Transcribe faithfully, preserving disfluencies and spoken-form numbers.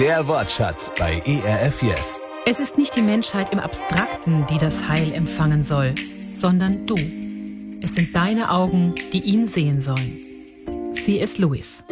Der Wortschatz bei E R F Yes. Es ist nicht die Menschheit im Abstrakten, die das Heil empfangen soll, sondern du. Es sind deine Augen, die ihn sehen sollen. C S. Lewis.